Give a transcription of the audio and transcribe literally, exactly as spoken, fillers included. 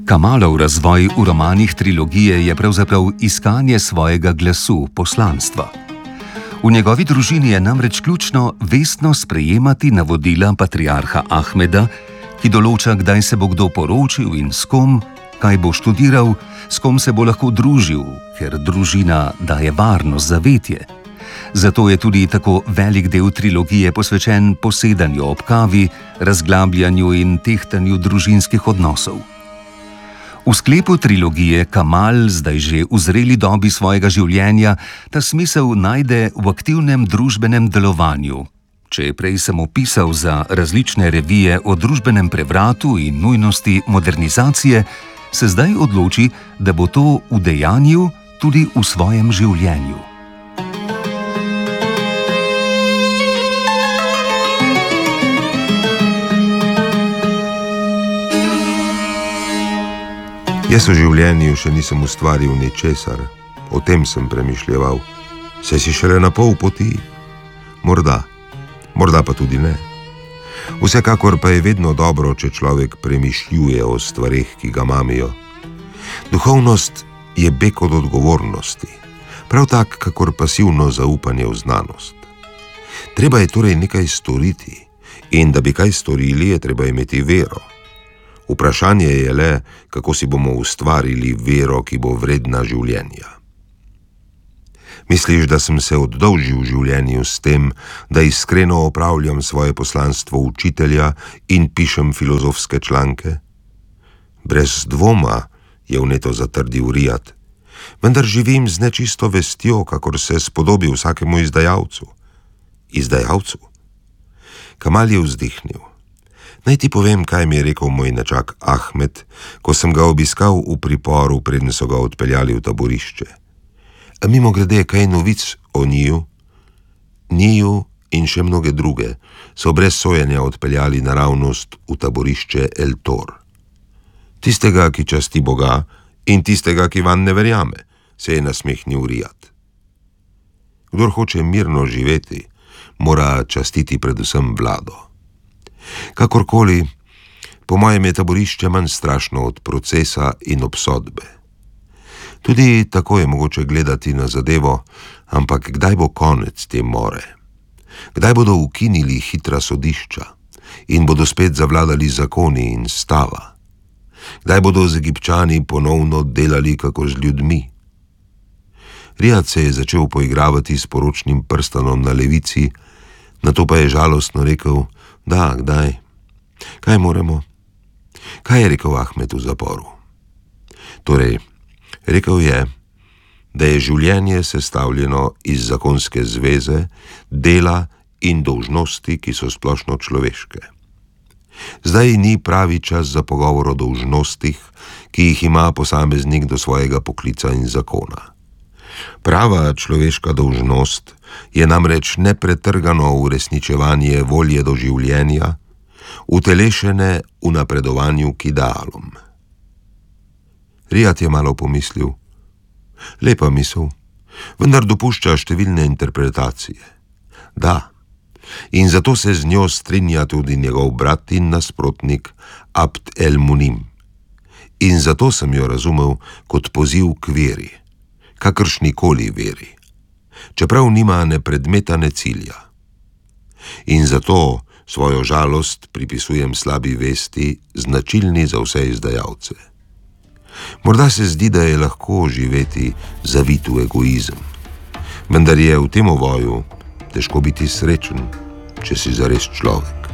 Kamalov razvoj v romanih trilogije je pravzaprav iskanje svojega glasu, poslanstva. V njegovi družini je namreč ključno vestno sprejemati navodila patriarha Ahmeda, ki določa, kdaj se bo kdo poročil in s kom, kaj bo študiral, s kom se bo lahko družil, ker družina daje varnost, zavetje. Zato je tudi tako velik del trilogije posvečen posedanju ob kavi, razglabljanju in tehtanju družinskih odnosov. V sklepu trilogije Kamal, zdaj že v zreli dobi svojega življenja, ta smisel najde v aktivnem družbenem delovanju. Če je prej samo pisal za različne revije o družbenem prevratu in nujnosti modernizacije, se zdaj odloči, da bo to udejanjil tudi v svojem življenju. Jaz v življenju še nisem ustvaril ničesar, o tem sem premišljeval. Saj si šele na pol poti. Morda, morda pa tudi ne. Vsekakor pa je vedno dobro, če človek premišljuje o stvareh, ki ga mamijo. Duhovnost je beg od odgovornosti, prav tak, kakor pasivno zaupanje v znanost. Treba je torej nekaj storiti, in da bi kaj storili, je treba imeti vero. Vprašanje je le, kako si bomo ustvarili vero, ki bo vredna življenja. Misliš, da sem se oddolžil v življenju s tem, da iskreno opravljam svoje poslanstvo učitelja in pišem filozofske članke? Brez dvoma, je vneto zatrdil Riad, vendar živim z nečisto vestjo, kakor se spodobi vsakemu izdajalcu. Izdajalcu? Kamal je vzdihnil. Naj ti povem, kaj mi je rekel moj nečak Ahmed, ko sem ga obiskal v priporu, preden so ga odpeljali v taborišče. A mimogrede, kaj novic o njiju? Njiju in še mnoge druge so brez sojenja odpeljali naravnost v taborišče El Tor. Tistega, ki časti Boga, in tistega, ki van ne verjame, se je nasmehnil Riad. Kdor hoče mirno živeti, mora častiti predvsem vlado. Kakorkoli, po mojem je taborišče manj strašno od procesa in obsodbe. Tudi tako je mogoče gledati na zadevo, ampak kdaj bo konec te more? Kdaj bodo ukinili hitra sodišča in bodo spet zavladali zakoni in stava? Kdaj bodo z Egipčani ponovno delali kako z ljudmi? Riad se je začel poigravati s poročnim prstanom na levici, nato pa je žalostno rekel: Da, kdaj? Kaj moremo? Kaj je rekel Ahmed v zaporu? Torej, rekel je, da je življenje sestavljeno iz zakonske zveze, dela in dolžnosti, ki so splošno človeške. Zdaj ni pravi čas za pogovor o dolžnostih, ki jih ima posameznik do svojega poklica in zakona. Prava človeška dolžnost je namreč nepretrgano uresničevanje volje do življenja, utelešene v napredovanju k idealom. Riad je malo pomislil. Lepa misel, vendar dopušča številne interpretacije. Da, in zato se z njo strinja tudi njegov brat in nasprotnik Abd el-Munim. In zato sem jo razumel kot poziv k veri, kakršnikoli veri, čeprav nima ne predmeta ne cilja. In zato svojo žalost pripisujem slabi vesti, značilni za vse izdajalce. Morda se zdi, da je lahko živeti zavit v egoizem, vendar je v tem ovoju težko biti srečen, če si zares človek.